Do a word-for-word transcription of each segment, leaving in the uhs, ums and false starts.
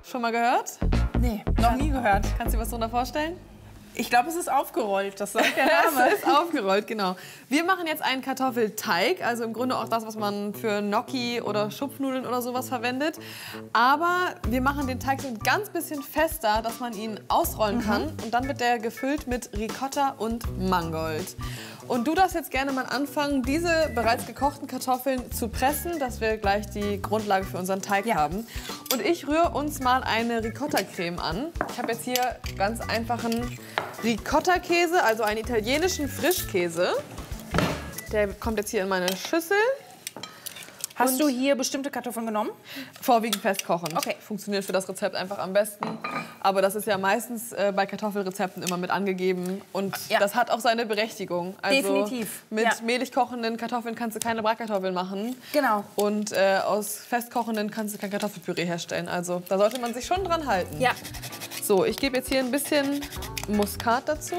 Schon mal gehört? Nee, noch nie gehört. Kannst du dir was darunter vorstellen? Ich glaube, es ist aufgerollt, das sagt der Name. Es ist aufgerollt, genau. Wir machen jetzt einen Kartoffelteig, also im Grunde auch das, was man für Gnocchi oder Schupfnudeln oder sowas verwendet. Aber wir machen den Teig so ein ganz bisschen fester, dass man ihn ausrollen kann. Mhm. Und dann wird der gefüllt mit Ricotta und Mangold. Und du darfst jetzt gerne mal anfangen, diese bereits gekochten Kartoffeln zu pressen, dass wir gleich die Grundlage für unseren Teig ja. haben. Und ich rühre uns mal eine Ricotta-Creme an. Ich habe jetzt hier ganz einfachen Ricotta-Käse, also einen italienischen Frischkäse. Der kommt jetzt hier in meine Schüssel. Hast du hier bestimmte Kartoffeln genommen? Vorwiegend festkochend. Okay. Funktioniert für das Rezept einfach am besten. Aber das ist ja meistens äh, bei Kartoffelrezepten immer mit angegeben. Und ja. das hat auch seine Berechtigung. Also definitiv. Mit ja. mehlig kochenden Kartoffeln kannst du keine Bratkartoffeln machen. Genau. Und äh, aus festkochenden kannst du kein Kartoffelpüree herstellen. Also da sollte man sich schon dran halten. Ja. So, ich gebe jetzt hier ein bisschen Muskat dazu.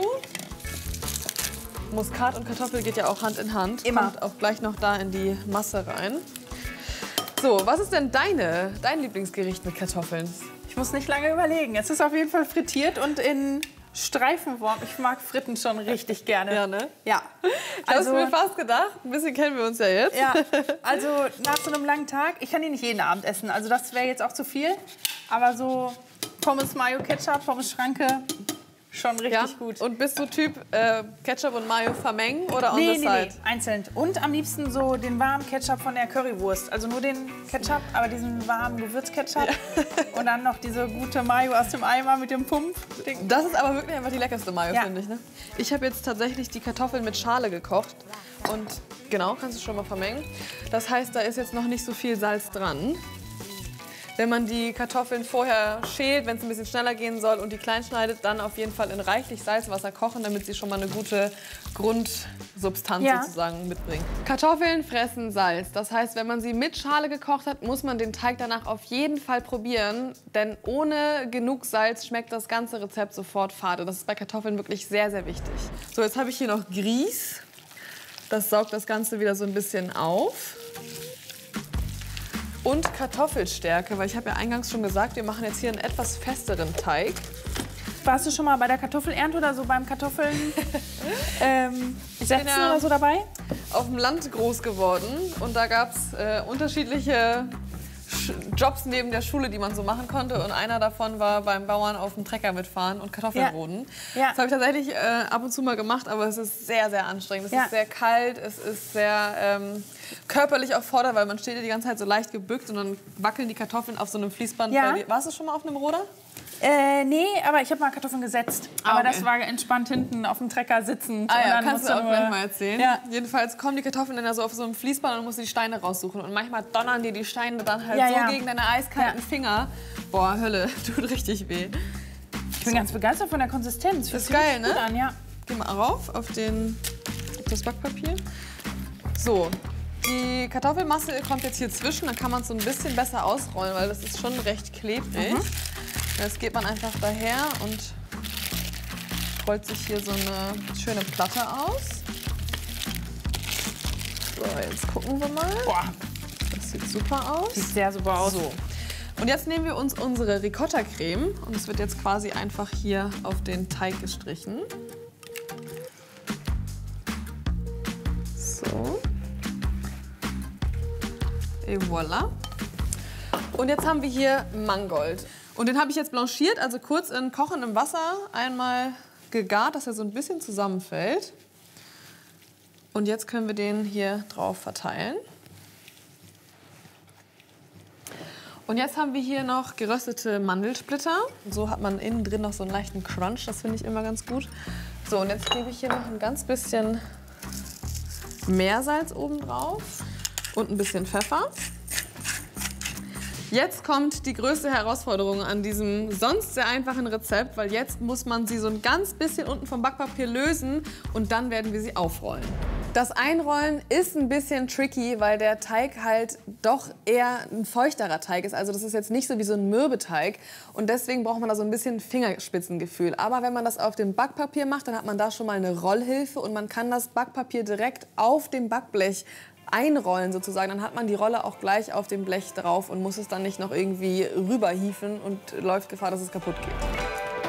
Muskat und Kartoffel geht ja auch Hand in Hand. Immer. Kommt auch gleich noch da in die Masse rein. So, was ist denn deine, dein Lieblingsgericht mit Kartoffeln? Ich muss nicht lange überlegen. Es ist auf jeden Fall frittiert und in Streifenform. Ich mag Fritten schon richtig gerne. Ja, ne? Ja. Ich also, habe mir fast gedacht. Ein bisschen kennen wir uns ja jetzt. Ja, also nach so einem langen Tag, ich kann die nicht jeden Abend essen. Also das wäre jetzt auch zu viel. Aber so Pommes Mayo Ketchup, Pommes Schranke, schon richtig ja. gut. Und bist du Typ äh, Ketchup und Mayo vermengen oder on nee, the nee, side? Nee, einzeln. Und am liebsten so den warmen Ketchup von der Currywurst. Also nur den Ketchup, aber diesen warmen Gewürzketchup. Ja. Und dann noch diese gute Mayo aus dem Eimer mit dem Pump. Das ist aber wirklich einfach die leckerste Mayo, ja. finde ich. Ne? Ich habe jetzt tatsächlich die Kartoffeln mit Schale gekocht. Und genau, kannst du schon mal vermengen. Das heißt, da ist jetzt noch nicht so viel Salz dran. Wenn man die Kartoffeln vorher schält, wenn es ein bisschen schneller gehen soll und die klein schneidet, dann auf jeden Fall in reichlich Salzwasser kochen, damit sie schon mal eine gute Grundsubstanz ja. sozusagen mitbringen. Kartoffeln fressen Salz. Das heißt, wenn man sie mit Schale gekocht hat, muss man den Teig danach auf jeden Fall probieren. Denn ohne genug Salz schmeckt das ganze Rezept sofort fade. Das ist bei Kartoffeln wirklich sehr, sehr wichtig. So, jetzt habe ich hier noch Grieß. Das saugt das Ganze wieder so ein bisschen auf. Und Kartoffelstärke, weil ich habe ja eingangs schon gesagt, wir machen jetzt hier einen etwas festeren Teig. Warst du schon mal bei der Kartoffelernte oder so beim Kartoffeln ähm, setzen ja oder so dabei? Auf dem Land groß geworden und da gab es äh, unterschiedliche Jobs neben der Schule, die man so machen konnte. Und einer davon war beim Bauern auf dem Trecker mitfahren und Kartoffeln ja. roden. Ja. Das habe ich tatsächlich äh, ab und zu mal gemacht, aber es ist sehr, sehr anstrengend. Es ja. ist sehr kalt, es ist sehr ähm, körperlich auch fordernd, weil man steht ja die ganze Zeit so leicht gebückt und dann wackeln die Kartoffeln auf so einem Fließband. Ja. Warst du schon mal auf einem Roder? Äh, nee, aber ich habe mal Kartoffeln gesetzt. Ah, aber okay. das war entspannt hinten auf dem Trecker sitzend. Ah ja, und dann kannst du auch nur... gleich mal erzählen. Ja. Jedenfalls kommen die Kartoffeln dann ja so auf so einem Fließband und du musst die Steine raussuchen. Und manchmal donnern dir die Steine dann halt ja, so ja. gegen deine eiskalten ja. Finger. Boah, Hölle, tut richtig weh. Ich bin so. ganz begeistert von der Konsistenz. Das ist geil, ne? Gut an, ja. Geh mal rauf auf, den, auf das Backpapier. So, die Kartoffelmasse kommt jetzt hier zwischen. Dann kann man es so ein bisschen besser ausrollen, weil das ist schon recht klebrig. Mhm. Jetzt geht man einfach daher und rollt sich hier so eine schöne Platte aus. So, jetzt gucken wir mal. Boah. Das sieht super aus. Sieht sehr super aus. So. Und jetzt nehmen wir uns unsere Ricotta-Creme und es wird jetzt quasi einfach hier auf den Teig gestrichen. So. Et voilà. Und jetzt haben wir hier Mangold. Und den habe ich jetzt blanchiert, also kurz in kochendem Wasser einmal gegart, dass er so ein bisschen zusammenfällt. Und jetzt können wir den hier drauf verteilen. Und jetzt haben wir hier noch geröstete Mandelsplitter. So hat man innen drin noch so einen leichten Crunch, das finde ich immer ganz gut. So, und jetzt gebe ich hier noch ein ganz bisschen Meersalz oben drauf und ein bisschen Pfeffer. Jetzt kommt die größte Herausforderung an diesem sonst sehr einfachen Rezept, weil jetzt muss man sie so ein ganz bisschen unten vom Backpapier lösen und dann werden wir sie aufrollen. Das Einrollen ist ein bisschen tricky, weil der Teig halt doch eher ein feuchterer Teig ist. Also das ist jetzt nicht so wie so ein Mürbeteig und deswegen braucht man da so ein bisschen Fingerspitzengefühl. Aber wenn man das auf dem Backpapier macht, dann hat man da schon mal eine Rollhilfe und man kann das Backpapier direkt auf dem Backblech einrollen sozusagen, dann hat man die Rolle auch gleich auf dem Blech drauf und muss es dann nicht noch irgendwie rüberhieven und läuft Gefahr, dass es kaputt geht.